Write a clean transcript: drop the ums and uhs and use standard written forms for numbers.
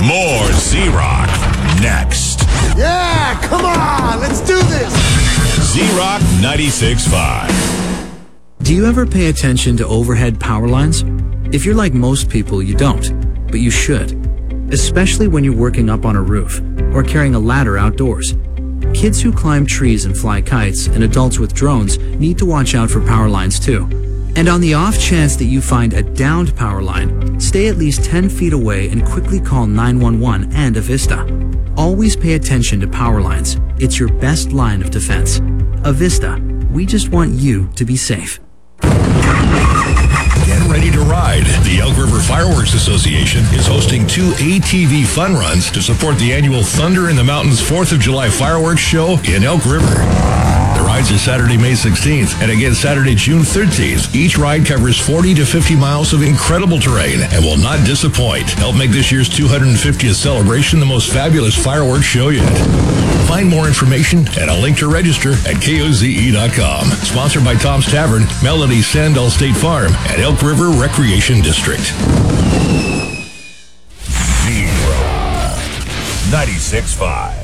More Z-Rock next. Yeah, come on, let's do this. Z-Rock 96.5. Do you ever pay attention to overhead power lines? If you're like most people, you don't, but you should. Especially when you're working up on a roof or carrying a ladder outdoors. Kids who climb trees and fly kites and adults with drones need to watch out for power lines too. And on the off chance that you find a downed power line, stay at least 10 feet away and quickly call 911 and Avista. Always pay attention to power lines. It's your best line of defense. Avista, we just want you to be safe. Get ready to ride. The Elk River Fireworks Association is hosting 2 ATV fun runs to support the annual Thunder in the Mountains 4th of July fireworks show in Elk River. The rides are Saturday, May 16th and again Saturday, June 13th. Each ride covers 40 to 50 miles of incredible terrain and will not disappoint. Help make this year's 250th celebration the most fabulous fireworks show yet. Find more information and a link to register at KOZE.com. Sponsored by Tom's Tavern, Melody Sandal State Farm, and Elk River Recreation District. Z-Rock 96.5.